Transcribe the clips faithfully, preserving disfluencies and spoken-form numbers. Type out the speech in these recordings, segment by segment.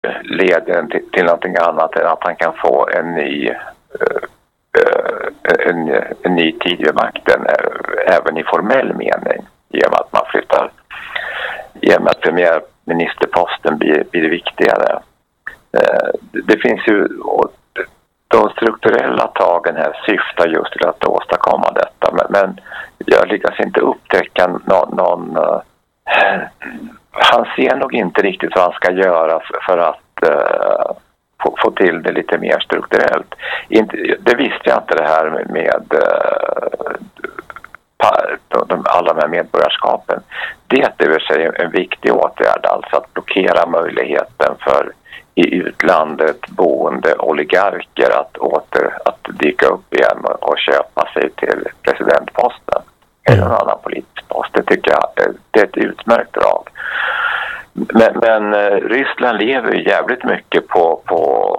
leder till, till någonting annat än att han kan få en ny uh, uh, en, en ny tid vid makten uh, även i formell mening, genom att man flyttar, genom att premiärministerposten blir, blir viktigare. Uh, det, det finns ju, de strukturella tagen här syftar just till att åstadkomma detta, men, men jag lyckas inte upptäcka någon, någon uh, han ser nog inte riktigt vad han ska göra för, för att uh, få, få till det lite mer strukturellt. Inte, det visste jag inte, det här med, med uh, de, alla de här medborgarskapen. Det är i sig en viktig åtgärd, alltså att blockera möjligheten för i utlandet boende oligarker att åter att dyka upp igen och köpa sig till presidentposten eller någon annan politisk post. Det tycker jag det är ett utmärkt drag. Men, men Ryssland lever ju jävligt mycket på, på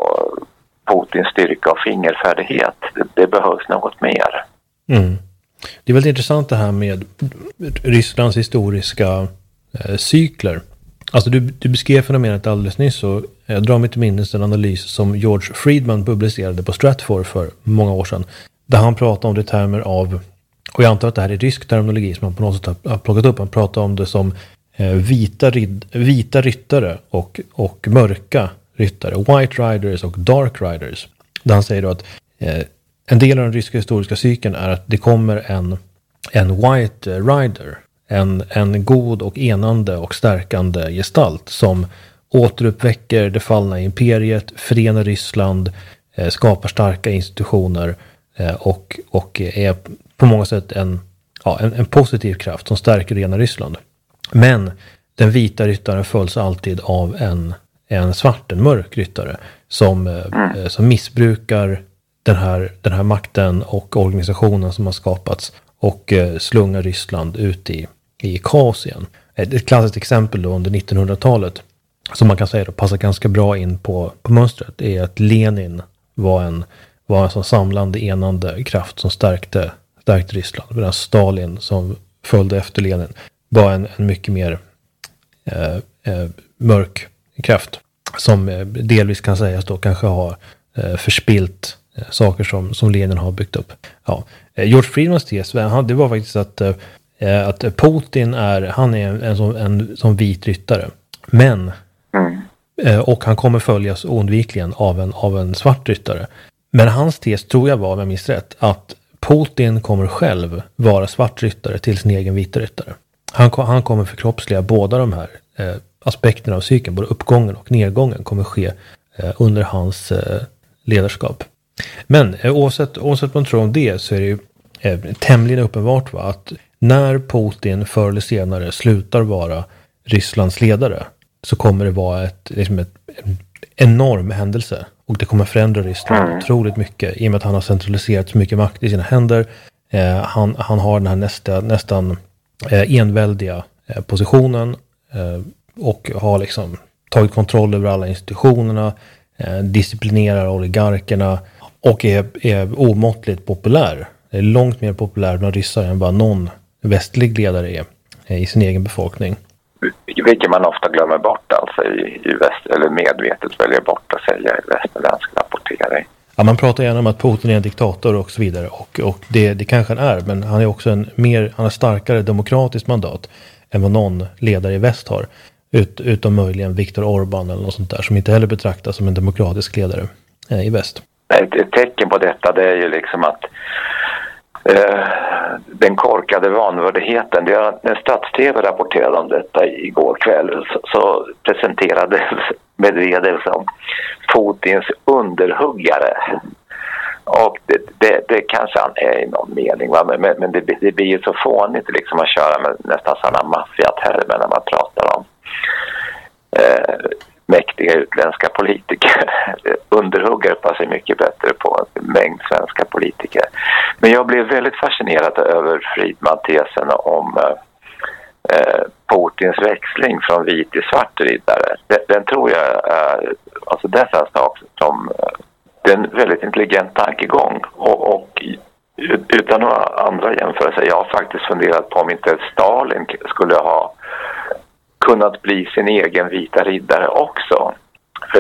Putins styrka och fingerfärdighet. Det, det behövs något mer. Mm. Det är väldigt intressant det här med Rysslands historiska eh, cykler. Alltså du, du beskrev fenomenet alldeles nyss, och jag drar mig till minnes en analys som George Friedman publicerade på Stratfor för många år sedan. Där han pratade om det i termer av, och jag antar att det här är rysk terminologi som han på något sätt har plockat upp. Han pratar om det som eh, vita, rid, vita ryttare och, och mörka ryttare. White riders och dark riders. Där han säger då att eh, en del av den ryska historiska cykeln är att det kommer en, en white rider. En, en god och enande och stärkande gestalt som återuppväcker det fallna imperiet, förenar Ryssland, eh, skapar starka institutioner eh, och, och är på många sätt en, ja, en, en positiv kraft som stärker rena Ryssland. Men den vita ryttaren följs alltid av en, en svart, en mörk ryttare som, eh, som missbrukar den här, den här makten och organisationen som har skapats och eh, slungar Ryssland ut i i kaos igen. Ett klassiskt exempel då under nittonhundratalet som man kan säga då passar ganska bra in på, på mönstret är att Lenin var en, var en sån samlande, enande kraft som stärkte, stärkte Ryssland. Medan Stalin som följde efter Lenin var en, en mycket mer eh, eh, mörk kraft som eh, delvis kan sägas då kanske har eh, förspilt eh, saker som, som Lenin har byggt upp. Ja. Eh, George Friedmans tes, han, det var faktiskt att eh, att Putin är, han är en, en, en, en som vit ryttare. Men, mm. och han kommer följas oundvikligen av en, av en svart ryttare. Men hans tes tror jag var, om jag minns rätt, att Putin kommer själv vara svart ryttare till sin egen vita ryttare. Han, han kommer förkroppsliga båda de här eh, aspekterna av cykeln, både uppgången och nedgången kommer ske eh, under hans eh, ledarskap. Men eh, oavsett, oavsett vad man tror om det så är det ju eh, tämligen uppenbart va, att när Putin förr eller senare slutar vara Rysslands ledare så kommer det vara ett, liksom ett, en enorm händelse. Och det kommer förändra Ryssland mm. otroligt mycket i och med att han har centraliserat så mycket makt i sina händer. Eh, han, han har den här nästa, nästan eh, enväldiga eh, positionen eh, och har liksom tagit kontroll över alla institutionerna, eh, disciplinerar oligarkerna och är, är omåttligt populär. Det är långt mer populär bland ryssar än vad någon västlig ledare är i sin egen befolkning. Vilket man ofta glömmer bort alltså i, i väst, eller medvetet väljer bort att säga i västerländsk rapportering. Ja, man pratar gärna om att Putin är en diktator och så vidare och, och det, det kanske han är, men han är också en mer, han har starkare demokratiskt mandat än vad någon ledare i väst har. Ut, utom möjligen Viktor Orbán eller något sånt där som inte heller betraktas som en demokratisk ledare eh, i väst. Ett, ett tecken på detta det är ju liksom att Eh, den korkade vanvördigheten. När Stats-T V rapporterade om detta igår kväll så, så presenterades Medvedev som Putins underhuggare. Och det, det, det kanske han är i någon mening, va? Men, men det, det blir ju så fånigt liksom att köra med nästan sådana maffiatermer när man pratar om eh, mäktiga utländska politiker. Underhuggare passar mycket bättre på en mängd svenska politiker. Men jag blev väldigt fascinerad över Friedman-tesen om eh, Putins växling från vit till svart riddare. Den, den tror jag är, alltså dessa saker som det är en väldigt intelligent tankegång och, och utan några andra jämförelser, jag har faktiskt funderat på om inte Stalin skulle ha kunnat bli sin egen vita riddare också.